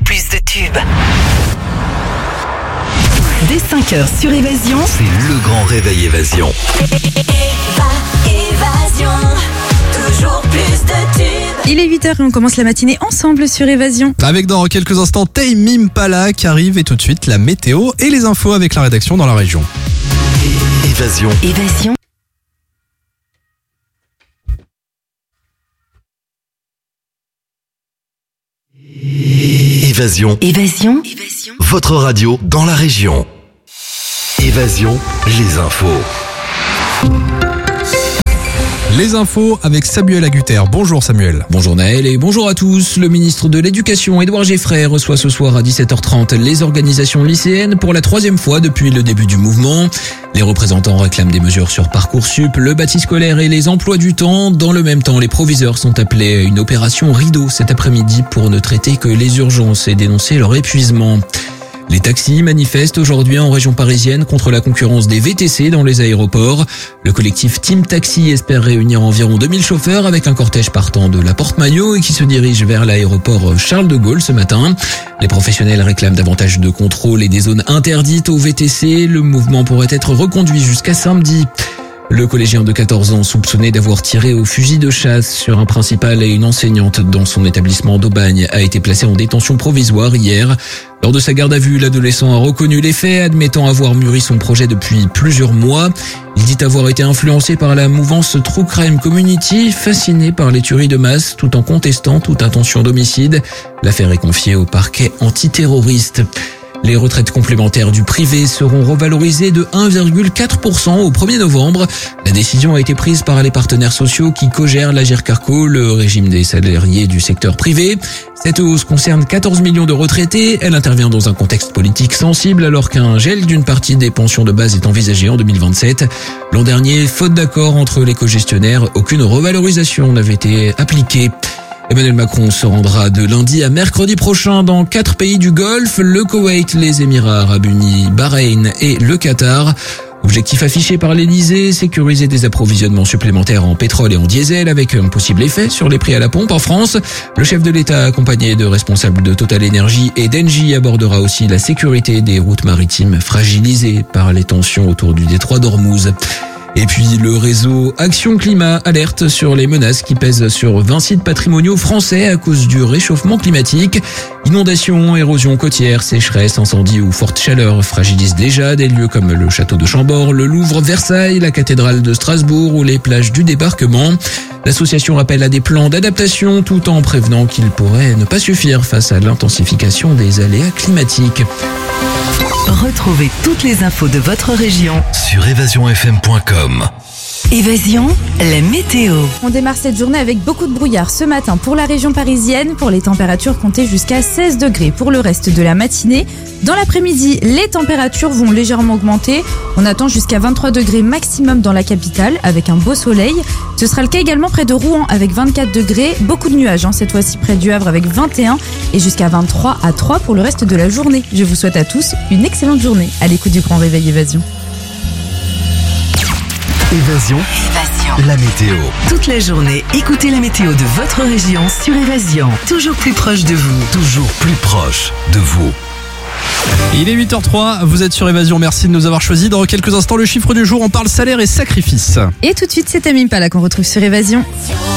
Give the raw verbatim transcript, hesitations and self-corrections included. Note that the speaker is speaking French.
plus de tubes. Dès cinq heures sur Évasion, c'est le grand réveil Évasion. Évasion, toujours plus de tubes. Il est huit heures et on commence la matinée ensemble sur Évasion. Avec dans quelques instants Tame Impala qui arrive et tout de suite la météo et les infos avec la rédaction dans la région. Évasion. Évasion. Évasion. Évasion. Votre radio dans la région. Évasion, les infos. Les infos avec Samuel Agutter. Bonjour Samuel. Bonjour Naël et bonjour à tous. Le ministre de l'Éducation, Édouard Geffray, reçoit ce soir à dix-sept heures trente les organisations lycéennes pour la troisième fois depuis le début du mouvement. Les représentants réclament des mesures sur Parcoursup, le bâti scolaire et les emplois du temps. Dans le même temps, les proviseurs sont appelés à une opération rideau cet après-midi pour ne traiter que les urgences et dénoncer leur épuisement. Les taxis manifestent aujourd'hui en région parisienne contre la concurrence des V T C dans les aéroports. Le collectif Team Taxi espère réunir environ deux mille chauffeurs avec un cortège partant de la Porte-Maillot et qui se dirige vers l'aéroport Charles de Gaulle ce matin. Les professionnels réclament davantage de contrôle et des zones interdites aux V T C. Le mouvement pourrait être reconduit jusqu'à samedi. Le collégien de quatorze ans soupçonné d'avoir tiré au fusil de chasse sur un principal et une enseignante dans son établissement d'Aubagne a été placé en détention provisoire hier. Lors de sa garde à vue, l'adolescent a reconnu les faits, admettant avoir mûri son projet depuis plusieurs mois. Il dit avoir été influencé par la mouvance True Crime Community, fasciné par les tueries de masse, tout en contestant toute intention d'homicide. L'affaire est confiée au parquet antiterroriste. Les retraites complémentaires du privé seront revalorisées de un virgule quatre pour cent au premier novembre. La décision a été prise par les partenaires sociaux qui co-gèrent l'Agirc-Arrco, le régime des salariés du secteur privé. Cette hausse concerne quatorze millions de retraités. Elle intervient dans un contexte politique sensible alors qu'un gel d'une partie des pensions de base est envisagé en deux mille vingt-sept. L'an dernier, faute d'accord entre les co-gestionnaires, aucune revalorisation n'avait été appliquée. Emmanuel Macron se rendra de lundi à mercredi prochain dans quatre pays du Golfe, le Koweït, les Émirats Arabes Unis, Bahreïn et le Qatar. Objectif affiché par l'Elysée, sécuriser des approvisionnements supplémentaires en pétrole et en diesel avec un possible effet sur les prix à la pompe en France. Le chef de l'État, accompagné de responsables de Total Energy et d'Engie, abordera aussi la sécurité des routes maritimes fragilisées par les tensions autour du détroit d'Ormuz. Et puis le réseau Action Climat alerte sur les menaces qui pèsent sur vingt sites patrimoniaux français à cause du réchauffement climatique. Inondations, érosion côtière, sécheresse, incendies ou forte chaleur fragilisent déjà des lieux comme le château de Chambord, le Louvre, Versailles, la cathédrale de Strasbourg ou les plages du débarquement. L'association appelle à des plans d'adaptation tout en prévenant qu'ils pourraient ne pas suffire face à l'intensification des aléas climatiques. Retrouvez toutes les infos de votre région Sur évasion f m point com. Évasion, la météo. On démarre cette journée avec beaucoup de brouillard ce matin pour la région parisienne. Pour les températures, comptez jusqu'à seize degrés pour le reste de la matinée. Dans l'après-midi, les températures vont légèrement augmenter. On attend jusqu'à vingt-trois degrés maximum dans la capitale avec un beau soleil. Ce sera le cas également près de Rouen avec vingt-quatre degrés. Beaucoup de nuages hein, cette fois-ci près du Havre avec vingt et un et jusqu'à vingt-trois à trois pour le reste de la journée. Je vous souhaite à tous une excellente journée à l'écoute du Grand Réveil Évasion. Évasion. Évasion. La météo. Toute la journée, écoutez la météo de votre région sur Évasion. Toujours plus proche de vous. Toujours plus proche de vous. Il est huit heures trois, vous êtes sur Évasion, merci de nous avoir choisis. Dans quelques instants, le chiffre du jour, on parle salaire et sacrifice. Et tout de suite, c'est Tame Impala qu'on retrouve sur Évasion.